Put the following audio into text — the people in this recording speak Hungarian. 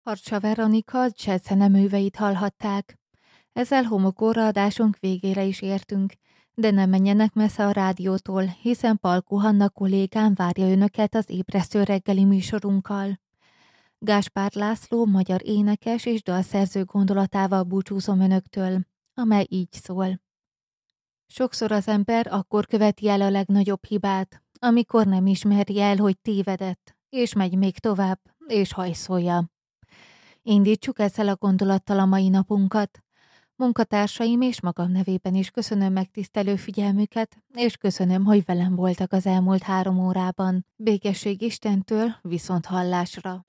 Harcsa Veronika csetszeneműveit hallhatták. Ezzel homokóra adásunk végére is értünk, de ne menjenek messze a rádiótól, hiszen Palkó Hanna kollégám várja önöket az ébresztő reggeli műsorunkkal. Gáspár László magyar énekes és dalszerző gondolatával búcsúzom önöktől, amely így szól. Sokszor az ember akkor követi el a legnagyobb hibát, amikor nem ismeri el, hogy tévedett, és megy még tovább, és hajszolja. Indítsuk ezzel a gondolattal a mai napunkat. Munkatársaim és magam nevében is köszönöm megtisztelő figyelmüket, és köszönöm, hogy velem voltak az elmúlt 3 órában. Békesség Istentől, viszont hallásra!